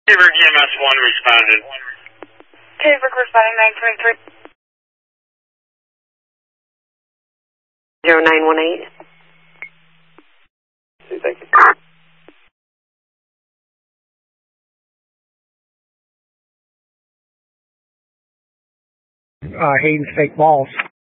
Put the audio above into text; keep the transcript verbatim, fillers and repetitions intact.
Taybrook E M S one responded. Taybrook responding nine twenty-three. zero nine one eight. Thank you. Uh, Hayden's fake balls.